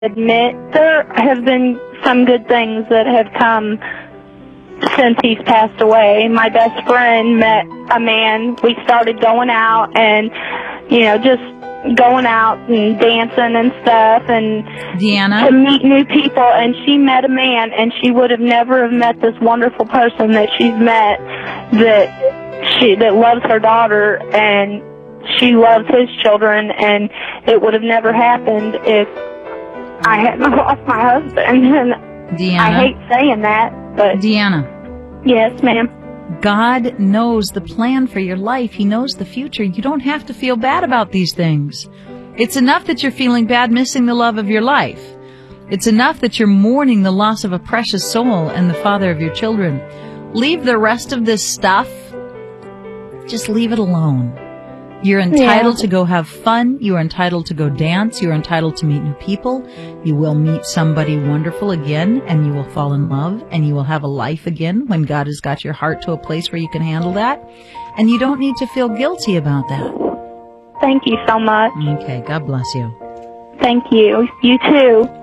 admit there have been some good things that have come since he's passed away. My best friend met a man. We started going out and, just going out and dancing and stuff and Deanna? to meet new people. And she met a man, and she would have never have met this wonderful person that she's met that loves her daughter, and she loves his children, and it would have never happened if I hadn't lost my husband. And Deanna? I hate saying that, but... Deanna? Yes, ma'am. God knows the plan for your life. He knows the future. You don't have to feel bad about these things. It's enough that you're feeling bad missing the love of your life. It's enough that you're mourning the loss of a precious soul and the father of your children. Leave the rest of this stuff. Just leave it alone. You're entitled to go have fun. You are entitled to go dance. You are entitled to meet new people. You will meet somebody wonderful again, and you will fall in love, and you will have a life again when God has got your heart to a place where you can handle that. And you don't need to feel guilty about that. Thank you so much. Okay, God bless you. Thank you. You too.